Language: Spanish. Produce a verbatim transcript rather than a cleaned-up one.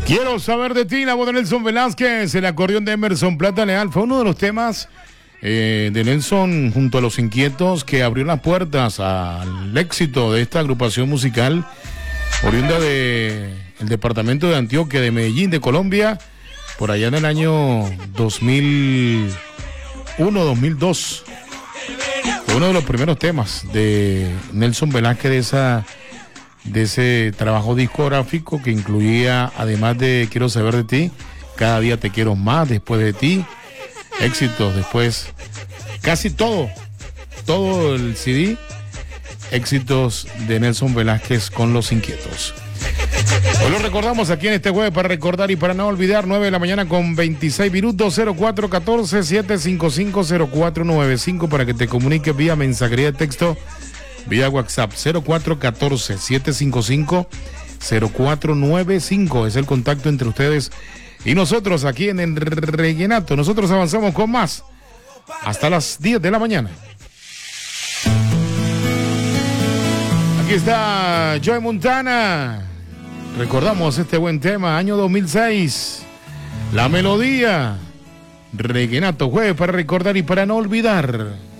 Quiero saber de ti, la voz de Nelson Velázquez, el acordeón de Emerson Plata Leal. Fue uno de los temas eh, de Nelson junto a Los Inquietos que abrió las puertas al éxito de esta agrupación musical oriunda del departamento de Antioquia, de Medellín, de Colombia, por allá en el año dos mil uno, dos mil dos. Fue uno de los primeros temas de Nelson Velázquez de esa... de ese trabajo discográfico que incluía, además de Quiero saber de ti, Cada día te quiero más, Después de ti, éxitos, después casi todo, todo el C D, éxitos de Nelson Velázquez con Los Inquietos. Hoy lo recordamos aquí en este jueves para recordar y para no olvidar, nueve de la mañana con veintiséis minutos, cero cuatro uno cuatro, siete cinco cinco, cero cuatro nueve cinco para que te comuniques vía mensajería de texto, vía WhatsApp. Cero cuatro uno cuatro, siete cinco cinco, cero cuatro nueve cinco es el contacto entre ustedes y nosotros aquí en el Reguenato. Nosotros avanzamos con más hasta las diez de la mañana. Aquí está Joey Montana. Recordamos este buen tema, año dos mil seis. La melodía. Reguenato, jueves para recordar y para no olvidar.